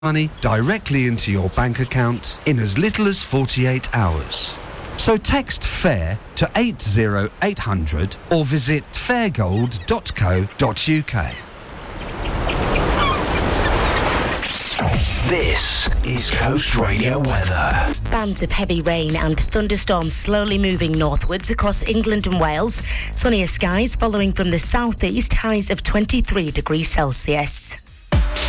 money directly into your bank account in as little as 48 hours. So text FAIR to 80800 or visit fairgold.co.uk. This is Coast Radio weather. Bands of heavy rain and thunderstorms slowly moving northwards across England and Wales. Sunnier skies following from the southeast, highs of 23 degrees Celsius.